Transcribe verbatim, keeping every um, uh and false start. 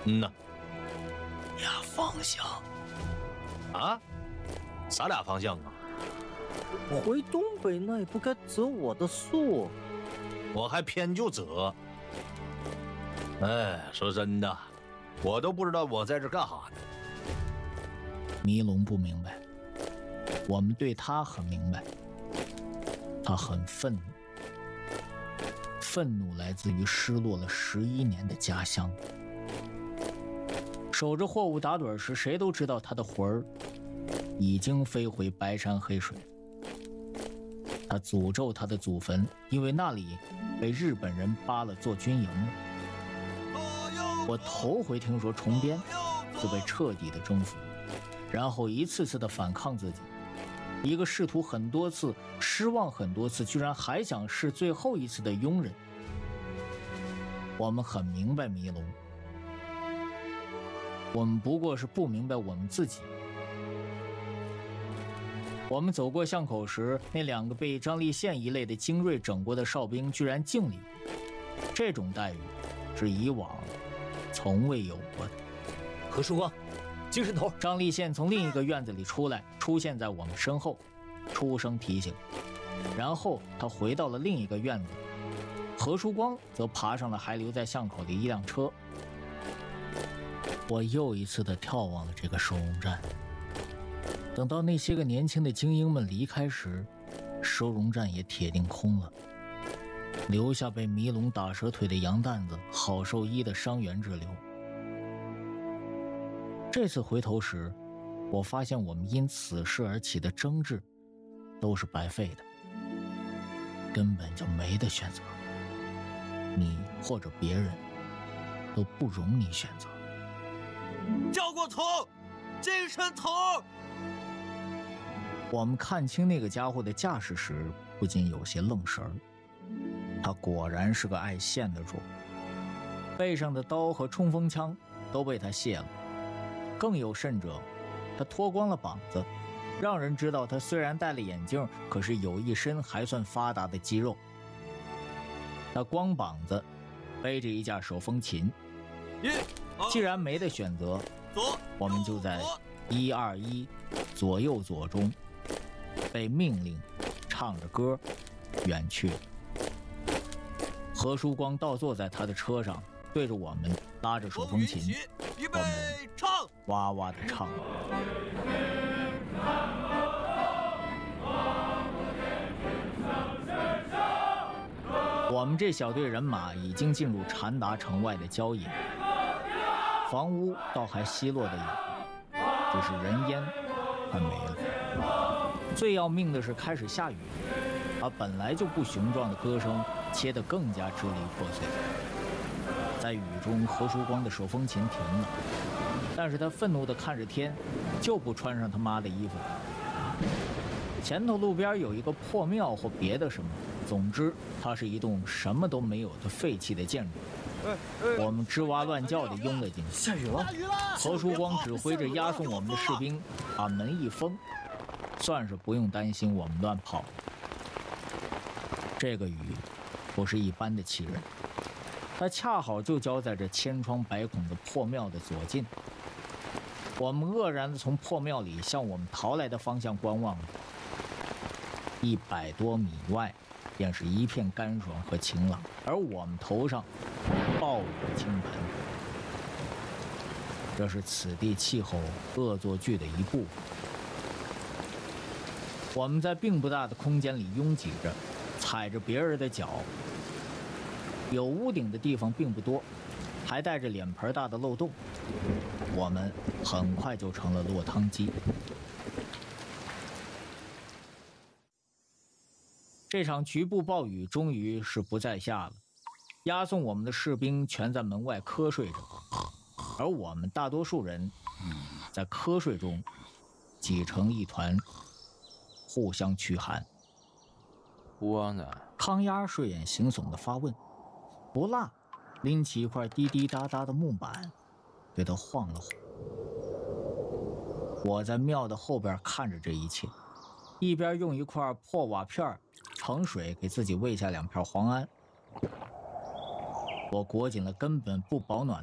嗯呐。 俩方向。 啊？啥俩方向啊？ 回东北那也不该择我的宿， 我还偏就择。哎，说真的，我都不知道我在这干哈呢。 迷龙不明白，我们对他很明白。他很愤怒，愤怒来自于失落了十一年的家乡。守着货物打盹时，谁都知道他的魂儿已经飞回白山黑水。他诅咒他的祖坟，因为那里被日本人扒了做军营了。我头回听说重编就被彻底的征服，然后一次次的反抗自己。一个试图很多次、失望很多次，居然还想试最后一次的庸人。我们很明白迷龙，我们不过是不明白我们自己。我们走过巷口时，那两个被张立宪一类的精锐整过的哨兵居然敬礼，这种待遇是以往从未有过的。 何曙光，精神头！ 张立宪从另一个院子里出来，出现在我们身后，出声提醒。然后他回到了另一个院子，何曙光则爬上了还留在巷口的一辆车。我又一次的眺望了这个收容站。等到那些个年轻的精英们离开时，收容站也铁定空了，留下被迷龙打折腿的羊蛋子、好兽医的伤员之流。这次回头时，我发现我们因此事而起的争执都是白费的，根本就没得选择，你或者别人都不容你选择。 掉过头，精神头！ 我们看清那个家伙的架势时，不禁有些愣神儿。他果然是个爱现的主，背上的刀和冲锋枪都被他卸了。更有甚者，他脱光了膀子，让人知道他虽然戴了眼镜，可是有一身还算发达的肌肉。他光膀子，背着一架手风琴。既然没得选择，我们就在一二一左右左中被命令唱着歌远去。何曙光倒坐在他的车上，对着我们拉着手风琴，我们唱，哇哇的唱。我们这小队人马已经进入禅达城外的郊野，房屋倒还稀落的有，只是人烟快没了。最要命的是开始下雨，把本来就不雄壮的歌声切得更加支离破碎。在雨中，何曙光的手风琴停了，但是他愤怒地看着天，就不穿上他妈的衣服。前头路边有一个破庙或别的什么，总之它是一栋什么都没有的废弃的建筑。我们吱哇乱叫地拥了进去。 下雨了！ 何曙光指挥着押送我们的士兵把门一封，算是不用担心我们乱跑。这个雨不是一般的气人，它恰好就浇在这千疮百孔的破庙的左近。我们愕然地从破庙里向我们逃来的方向观望着，一百多米外便是一片干爽和晴朗，而我们头上暴雨倾盆。这是此地气候恶作剧的一部分。我们在并不大的空间里拥挤着，踩着别人的脚，有屋顶的地方并不多，还带着脸盆大的漏洞。我们很快就成了落汤鸡。这场局部暴雨终于是不再下了，押送我们的士兵全在门外瞌睡着，而我们大多数人在瞌睡中挤成一团，互相驱寒。 我呢？ 康丫睡眼惺忪地发问。不辣拎起一块滴滴答答的木板，对他晃了晃。我在庙的后边看着这一切，一边用一块破瓦片盛水给自己喂下两片黄安。我裹紧了根本不保暖